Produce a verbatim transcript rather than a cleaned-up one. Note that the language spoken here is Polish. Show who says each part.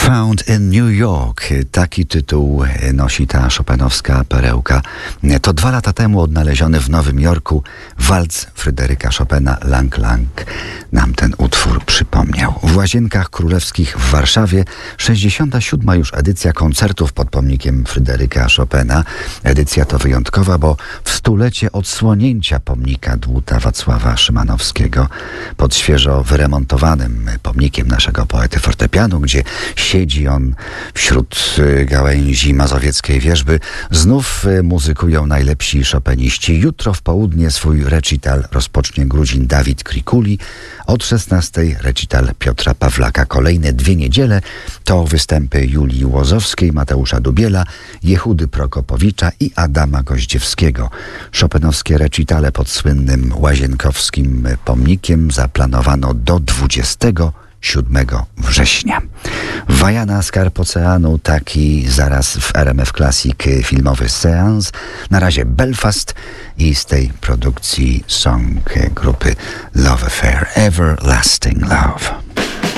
Speaker 1: Found in New York. Taki tytuł nosi ta chopinowska perełka. To dwa lata temu odnaleziony w Nowym Jorku walc Fryderyka Chopina Lang Lang nam ten utwór przypomniał. W Łazienkach Królewskich w Warszawie sześćdziesiąta siódma już edycja koncertów pod pomnikiem Fryderyka Chopina. Edycja to wyjątkowa, bo w stulecie odsłonięcia pomnika dłuta Wacława Szymanowskiego pod świeżo wyremontowanym pomnikiem naszego poety fortepianu, gdzie siedzi on wśród gałęzi mazowieckiej wierzby. Znów muzykują najlepsi chopiniści. Jutro w południe swój recital rozpocznie Gruzin Dawid Krikuli. Od szesnastej recital Piotra Pawlaka. Kolejne dwie niedziele to występy Julii Łozowskiej, Mateusza Dubiela, Jehudy Prokopowicza i Adama Goździewskiego. Chopinowskie recitale pod słynnym łazienkowskim pomnikiem zaplanowano do dwudziestego siódmego września. Wajana Skarb Oceanu, taki zaraz w R M F Classic filmowy seans. Na razie Belfast i z tej produkcji song grupy Love Affair, Everlasting Love.